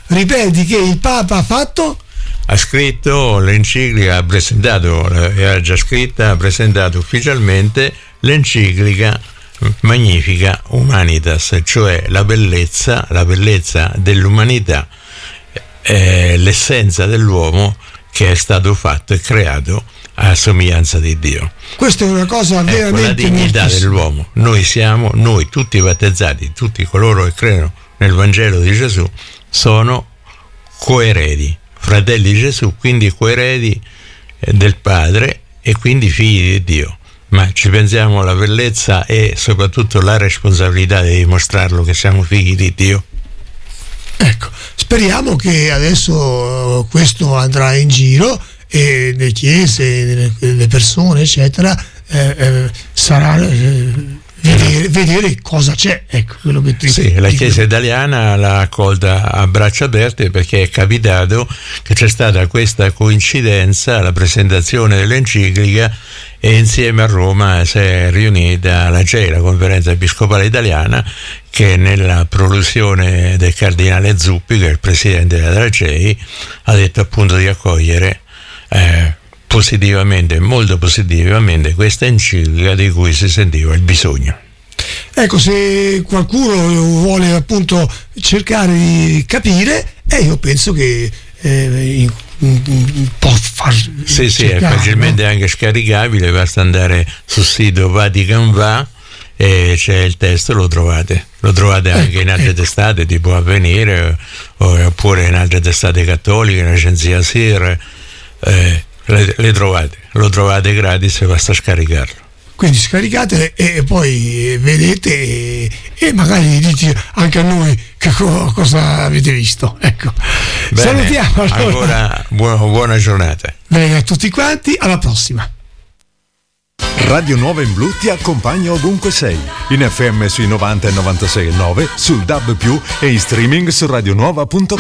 ripeti che il Papa ha fatto? Ha scritto l'enciclica, ha presentato, era già scritta, ha presentato ufficialmente l'enciclica Magnificat Humanitas, cioè la bellezza dell'umanità, l'essenza dell'uomo che è stato fatto e creato a somiglianza di Dio. Questa è una cosa veramente la dignità dell'uomo. Noi tutti i battezzati, tutti coloro che credono nel Vangelo di Gesù, sono coeredi, fratelli di Gesù, quindi coeredi del Padre e quindi figli di Dio. Ma ci pensiamo alla bellezza e soprattutto la responsabilità di dimostrarlo che siamo figli di Dio. Ecco, speriamo che adesso questo andrà in giro e le chiese, le persone eccetera sarà vedere cosa c'è, ecco quello che la Chiesa italiana l'ha accolta a braccia aperte, perché è capitato che c'è stata questa coincidenza, la presentazione dell'enciclica, e insieme a Roma si è riunita la CEI, la Conferenza Episcopale Italiana, che nella prolusione del cardinale Zuppi, che è il presidente della CEI, ha detto appunto di accogliere positivamente, molto positivamente, questa enciclica di cui si sentiva il bisogno. Ecco, se qualcuno vuole appunto cercare di capire, io penso che può far sì, è facilmente anche scaricabile, basta andare sul sito Vatican Va e c'è il testo, lo trovate anche in altre testate tipo Avvenire, oppure in altre testate cattoliche, in Agenzia SIR, lo trovate gratis, basta scaricarlo. Quindi scaricate e poi vedete e magari dite anche a noi che cosa avete visto. Ecco. Bene, salutiamo allora. Buona giornata. Bene, a tutti quanti, alla prossima. Radio Nuova in Blu ti accompagna ovunque sei, in FM sui 90 e 96.9, sul DAB+, e in streaming su radionuova.com.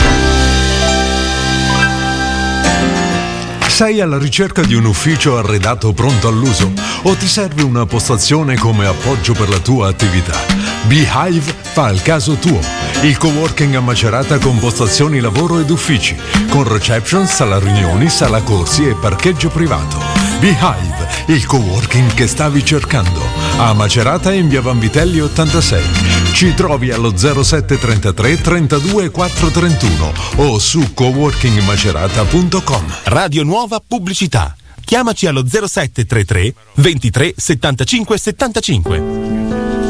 Sei alla ricerca di un ufficio arredato pronto all'uso o ti serve una postazione come appoggio per la tua attività? Beehive fa il caso tuo. Il coworking a Macerata con postazioni lavoro ed uffici, con reception, sala riunioni, sala corsi e parcheggio privato. Beehive, il coworking che stavi cercando. A Macerata in via Vanvitelli 86. Ci trovi allo 0733 32 431 o su coworkingmacerata.com. Radio Nuova Pubblicità. Chiamaci allo 0733 23 75 75.